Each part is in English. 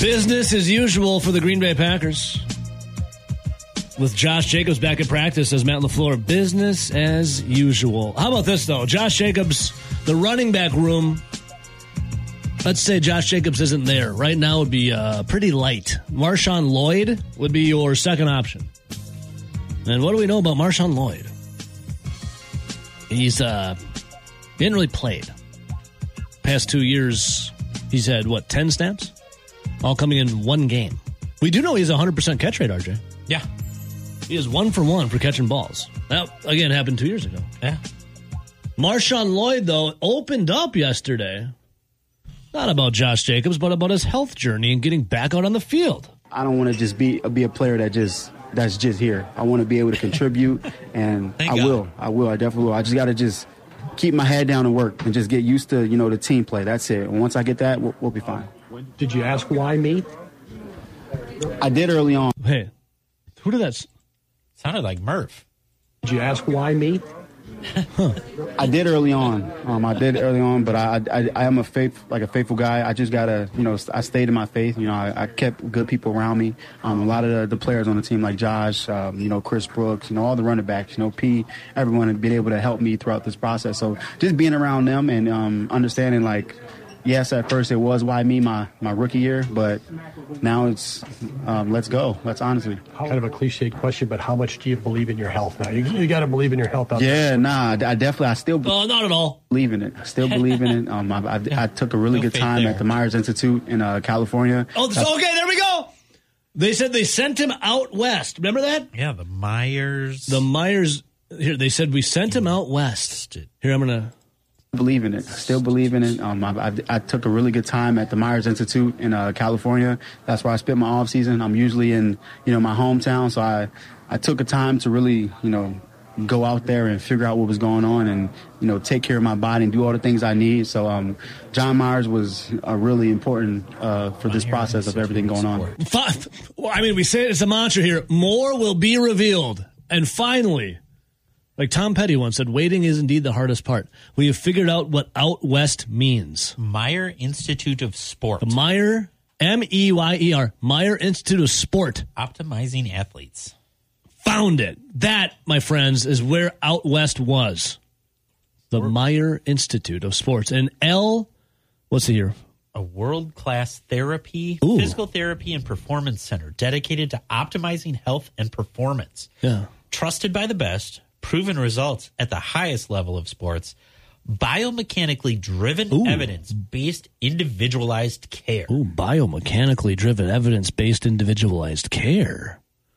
Business as usual for the Green Bay Packers. With Josh Jacobs back at practice as Matt LaFleur. Business as usual. How about this, though? Josh Jacobs, the running back room. Let's say Josh Jacobs isn't there. Right now would be pretty light. Marshawn Lloyd would be your second option. And what do we know about Marshawn Lloyd? He hadn't really played. Past 2 years, he's had, 10 snaps? All coming in one game. We do know he has a 100% catch rate, RJ. Yeah. He is 1 for 1 for catching balls. That, again, happened 2 years ago. Yeah. Marshawn Lloyd, though, opened up yesterday. Not about Josh Jacobs, but about his health journey and getting back out on the field. I don't want to just be a player that's just here. I want to be able to contribute, and I will. I definitely will. I just got to keep my head down and work and just get used to, the team play. That's it. And once I get that, we'll be fine. Did you ask why me? I did early on. Hey, who did that? Sounded like Murph. Did you ask why me? I did early on. But I am a faithful guy. I just gotta, I stayed in my faith. I kept good people around me. A lot of the players on the team, like Josh, Chris Brooks, all the running backs, P, everyone had been able to help me throughout this process. So just being around them and understanding, yes, at first it was why me my rookie year, but now it's let's go. That's honestly kind of a cliche question, but how much do you believe in your health now? You got to believe in your health out there. Yeah, I still not at all believe in it. I still believe in it. I took a really good time at the Myers Institute in California. Okay, there we go. They said they sent him out west. Remember that? Yeah, the Myers. Here, they said we sent him out west. Here, I'm gonna. Believe in it. Still believe in it. I took a really good time at the Myers Institute in California. That's where I spent my off season. I'm usually in my hometown, so I took a time to really go out there and figure out what was going on and take care of my body and do all the things I need. So John Myers was really important for this process of everything going on. We say it's a mantra here. More will be revealed, and finally. Like Tom Petty once said, waiting is indeed the hardest part. We have figured out what out west means. Meyer Institute of Sport. The Meyer, M-E-Y-E-R, Meyer Institute of Sport. Optimizing athletes. Found it. That, my friends, is where out west was. The Meyer Institute of Sports. And what's the year? A world-class physical therapy and performance center dedicated to optimizing health and performance. Yeah. Trusted by the best. Proven results at the highest level of sports, biomechanically driven evidence-based individualized care. Biomechanically driven evidence-based individualized care.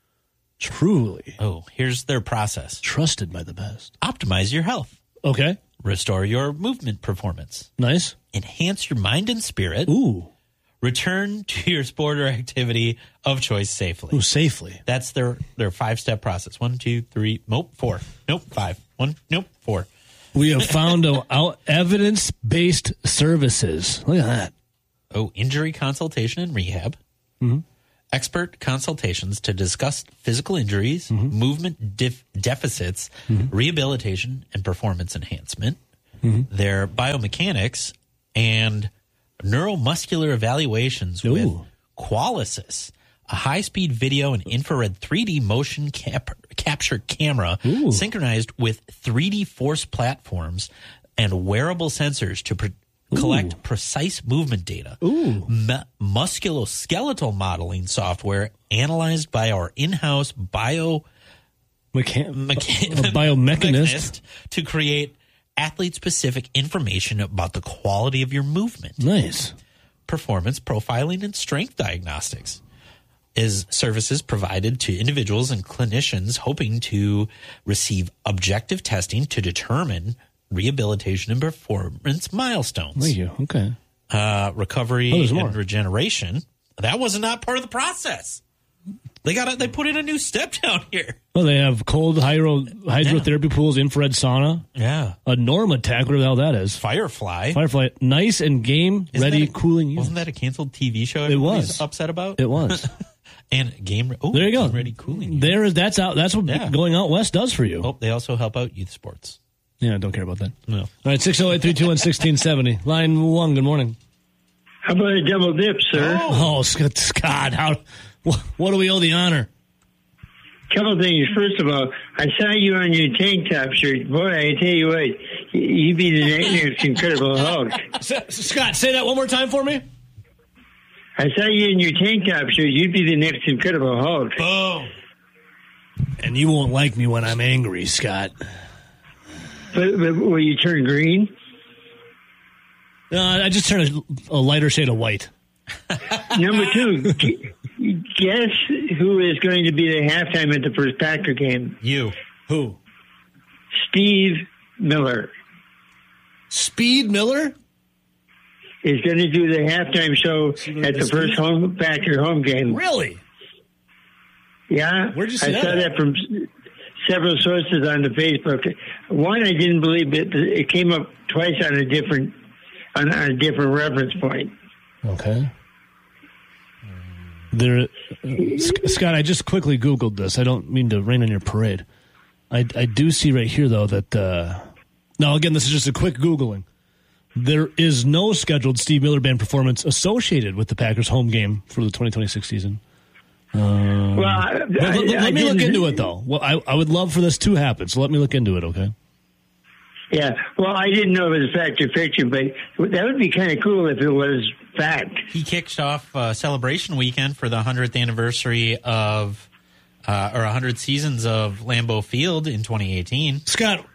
Truly. Here's their process. Trusted by the best. Optimize your health. Okay. Restore your movement performance. Nice. Enhance your mind and spirit. Return to your sport or activity of choice safely. Safely. That's their 5-step process. 1, 2, 3, 4. 5. 1, 4. We have found evidence-based services. Look at that. Injury consultation and rehab. Mm-hmm. Expert consultations to discuss physical injuries, movement deficits, rehabilitation, and performance enhancement. Their biomechanics and neuromuscular evaluations with Qualisys, a high-speed video and infrared 3D motion capture camera synchronized with 3D force platforms and wearable sensors to collect precise movement data. Musculoskeletal modeling software analyzed by our in-house biomechanist to create athlete-specific information about the quality of your movement. Nice. Performance profiling and strength diagnostics is services provided to individuals and clinicians hoping to receive objective testing to determine rehabilitation and performance milestones. Thank you. Okay. Recovery and regeneration. That was not part of the process. They put in a new step down here. Well, they have cold hydrotherapy pools, infrared sauna. Yeah. A NormaTec, whatever the hell that is. Firefly. Nice and game-ready cooling. Wasn't that a canceled TV show it was upset about? It was. And there you go. Ready cooling. That's what going out west does for you. They also help out youth sports. Yeah, don't care about that. No. All right, 608-321-1670. Line 1, good morning. How about a double dip, sir? Oh, Scott, what do we owe the honor? Couple things. First of all, I saw you on your tank top shirt. Boy, I tell you what, you'd be the next Incredible Hulk. Scott, say that one more time for me. I saw you in your tank top shirt. You'd be the next Incredible Hulk. Oh. And you won't like me when I'm angry, Scott. But will you turn green? I just turn a lighter shade of white. Number two, guess who is going to be the halftime at the first Packer game? You. Who? Steve Miller. Speed Miller? Is going to do the halftime show at the first Packer home game. Really? Yeah. Where'd you see I saw that from several sources on the Facebook. One, I didn't believe it. It came up twice on a different reference point. Okay. Scott, I just quickly Googled this. I don't mean to rain on your parade. I do see right here, though, that... now, again, this is just a quick Googling. There is no scheduled Steve Miller Band performance associated with the Packers home game for the 2026 season. Let me look into it, though. Well, I would love for this to happen, so let me look into it, okay? Yeah. Well, I didn't know it was fact or fiction, but that would be kind of cool if it was fact. He kicked off celebration weekend for the 100th anniversary of, or 100 seasons of Lambeau Field in 2018. Scott,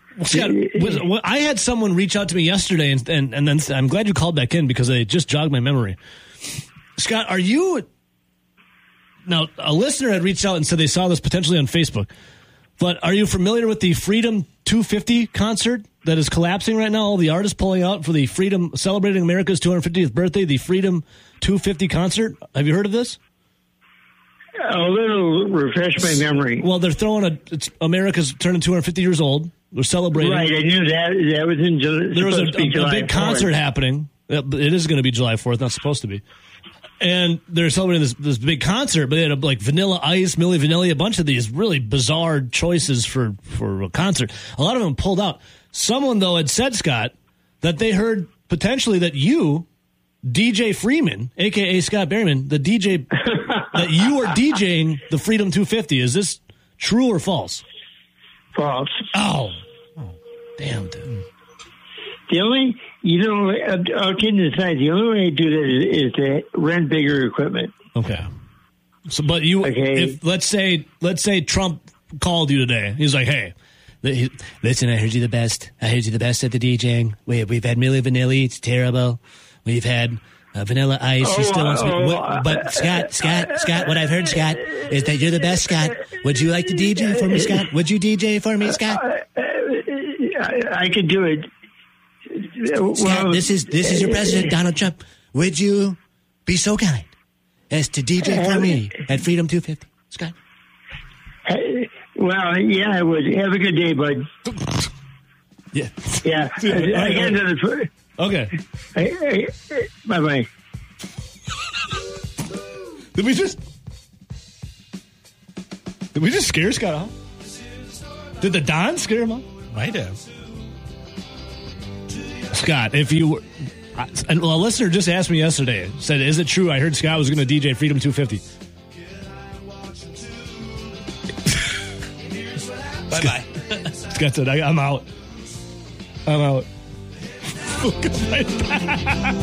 I had someone reach out to me yesterday, and then I'm glad you called back in because it just jogged my memory. Scott, are you... Now, a listener had reached out and said they saw this potentially on Facebook, but are you familiar with the Freedom 250 concert that is collapsing right now? All the artists pulling out for the Freedom, celebrating America's 250th birthday, the Freedom 250 concert. Have you heard of this? A little refresh my memory. Well, they're throwing America's turning 250 years old. They're celebrating. Right, I knew that. That was in July. There was a big 4th. concert happening. It is going to be July 4th, not supposed to be. And they're celebrating this big concert, but they had like Vanilla Ice, Milli Vanilli, a bunch of these really bizarre choices for a concert. A lot of them pulled out. Someone, though, had said, Scott, that they heard potentially that you, DJ Freeman, a.k.a. Scott Berryman, the DJ, that you are DJing the Freedom 250. Is this true or false? False. Oh damn, dude. The only, all kidding aside, the only way to do that is to rent bigger equipment. Okay. So, but you, if let's say Trump called you today, he's like, "Hey, listen, I heard you the best. I heard you the best at the DJing. We've had Milli Vanilli, it's terrible. We've had Vanilla Ice. He still wants me. But Scott, what I've heard, Scott, is that you're the best, Scott. Would you like to DJ for me, Scott? Would you DJ for me, Scott? I could do it. Scott, this is your president, Donald Trump. Would you be so kind as to DJ for me at Freedom 250, Scott? Well, yeah, I would. Have a good day, bud. Yeah. Yeah. I got another. Okay. Bye-bye. Did we just scare Scott off? Did the Don scare him off? Might have. Scott, if you were... a listener just asked me yesterday, said, is it true I heard Scott was going to DJ Freedom 250? Bye-bye. Scott said, I'm out. I'm out.